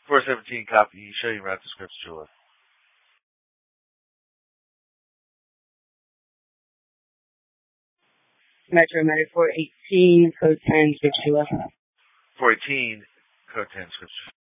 417 copy. Show you route to Scripps Jeweler. Metro Matter 418, code 10, Scripps Jeweler. 418, code 10, Scripps Jeweler.